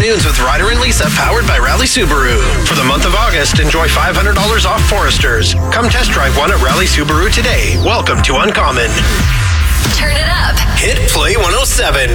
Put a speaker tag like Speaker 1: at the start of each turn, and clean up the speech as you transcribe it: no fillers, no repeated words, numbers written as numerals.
Speaker 1: Afternoons with Ryder and Lisa, powered by Rally Subaru. For the month of August, enjoy $500 off Foresters. Come test drive one at Rally Subaru today. Welcome to Uncommon.
Speaker 2: Turn it up.
Speaker 1: Hit Play 107.